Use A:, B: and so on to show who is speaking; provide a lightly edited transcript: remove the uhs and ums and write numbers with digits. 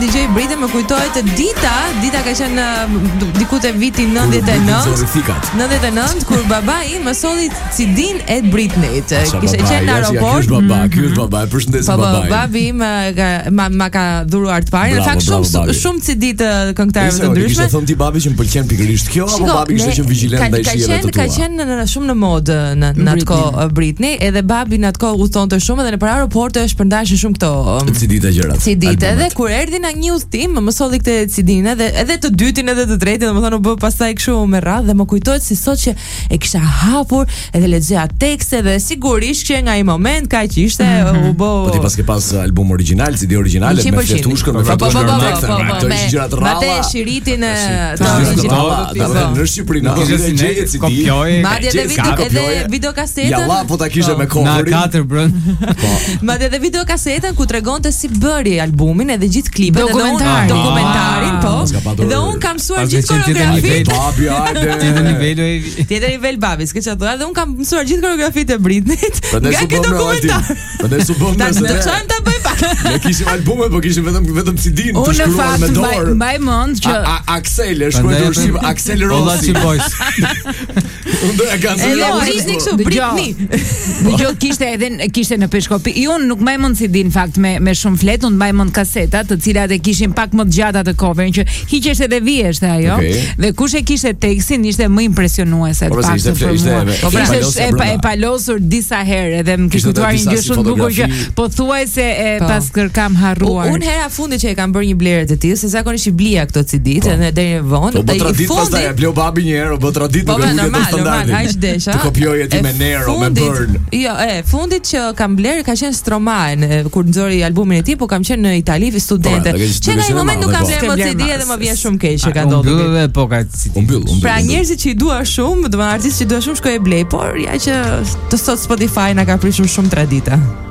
A: DJ Brite më kujtohet dita ka qenë diku te viti 99 kur baba im më solli CD-n e Britney. Kishte qenë në aeroport.
B: Ky është baba, e përshëndes babai.
A: Babi im ma ka dhuruar të parë. Në fakt shumë CD të këngëtarëve të ndryshme.
B: Kishte thënë ti babi që më pëlqen pikërisht kjo, apo babi kishte qenë vigjilent ndaj shijeve të tua?
A: Ka qenë shumë në modë në atë kohë Britney, edhe babi në atë kohë udhtonte shumë edhe në aeroporte shpërndashin shumë këto
B: CD-të gjërat.
A: CD-të edhe kur erdhi na një udhtim më solli këtë CD-n edhe të dytin edhe të tretin, domethënë u bë pastaj kështu me radhë dhe më kujtohet si sot që e kisha hapur edhe lexoja tekste dhe sigurisht që nga ai moment kaq ishte u bë.
B: Po ti paske pas album origjinal, CD origjinale me fletushkën, me tekste, ato ishin gjëra të rralla.
A: Matë shiritin të
B: origjinal. Në Shqipëri na kishte gjetë CD.
A: Madje edhe videokasetën.
B: Ja, po ta kishe me coverin.
C: Na 4 brën.
B: Po.
A: Madje edhe videokasetën ku tregonte si bëri albumin edhe gjithë klipet
C: Dokumentar.
A: Dokumentarin, po. Dhe un kam mësuar gjithë koreografitë.
B: Babi, hajde.
A: Tjetër nivel babi, s'ke çfarë thua, dhe un kam mësuar gjithë koreografitë e Britneyt. Nga ky dokumentar.
B: Prandaj su bëm
A: me se çojmë ta bëj pak.
B: Ne kishim albume, po kishim vetëm CD-n të shkruar me dorë.
D: Mbaj mend që
B: Axel e shkruaj në shqip, Axel Rossi. Unë do e kanë
A: Britney.
D: Dgjoj kishte në peshkopi. Unë nuk mbaj mend CD në fakt me shumë flet, unë mbaj mend kaseta, të cilat e kishin pak më të gjata të coverin që hiqesh edhe vijeshte ajo. Dhe kush e kishte tekstin ishte më impresionuese të paktën. Ishte e palosur disa herë edhe më kishte kujtuar një gjë shumë bukur që pothuajse e pas kërkam harruar.
A: Unë hera fundit që e kam bërë një blerje të tillë, se zakonisht i blija këto CD-të edhe deri në vonë.
B: Po tradit pastaj e bleu babi një herë, po tradit nuk e ulë të standardit.
A: Aq desha.
B: Të kopjoje ti me Nero, me Burn.
A: Jo, fundit që kam bler ka qenë Stromae kur nxori albumin e tij, po kam qenë në Itali studente. Që në ai moment nuk kam bler më CD edhe më vjen shumë keq që ka ndodhur.
C: Mbyll epoka CD.
A: Pra njerëzit që i dua shumë, domethënë artistë që i dua shumë shkoj e blej, por ja që të sot Spotify na ka prishur shumë tradita.